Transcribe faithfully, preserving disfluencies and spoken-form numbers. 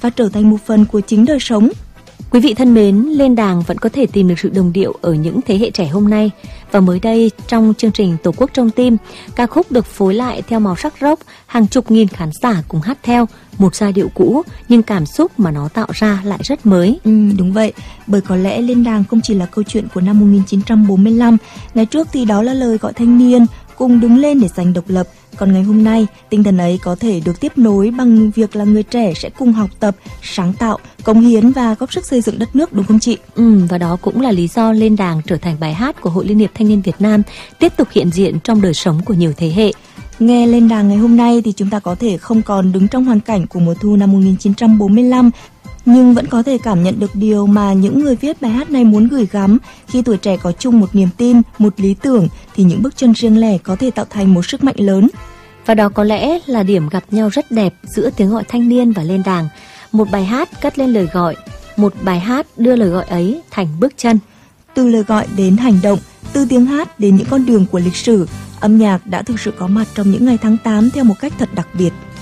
và trở thành một phần của chính đời sống. Quý vị thân mến, lên đàng vẫn có thể tìm được sự đồng điệu ở những thế hệ trẻ hôm nay. Và mới đây, trong chương trình Tổ quốc trong tim, ca khúc được phối lại theo màu sắc rock, hàng chục nghìn khán giả cùng hát theo, một giai điệu cũ nhưng cảm xúc mà nó tạo ra lại rất mới. Ừ, đúng vậy, bởi có lẽ lên đàng không chỉ là câu chuyện của năm một nghìn chín trăm bốn mươi lăm, ngày trước thì đó là lời gọi thanh niên cùng đứng lên để giành độc lập. Còn ngày hôm nay, tinh thần ấy có thể được tiếp nối bằng việc là người trẻ sẽ cùng học tập, sáng tạo, cống hiến và góp sức xây dựng đất nước, đúng không chị? Ừ, và đó cũng là lý do lên đàng trở thành bài hát của Hội Liên hiệp Thanh niên Việt Nam, tiếp tục hiện diện trong đời sống của nhiều thế hệ. Nghe lên đàng ngày hôm nay thì chúng ta có thể không còn đứng trong hoàn cảnh của mùa thu năm một nghìn chín trăm bốn mươi lăm, nhưng vẫn có thể cảm nhận được điều mà những người viết bài hát này muốn gửi gắm. Khi tuổi trẻ có chung một niềm tin, một lý tưởng thì những bước chân riêng lẻ có thể tạo thành một sức mạnh lớn. Và đó có lẽ là điểm gặp nhau rất đẹp giữa tiếng gọi thanh niên và lên đàng. Một bài hát cất lên lời gọi, một bài hát đưa lời gọi ấy thành bước chân. Từ lời gọi đến hành động, từ tiếng hát đến những con đường của lịch sử, âm nhạc đã thực sự có mặt trong những ngày tháng tám theo một cách thật đặc biệt.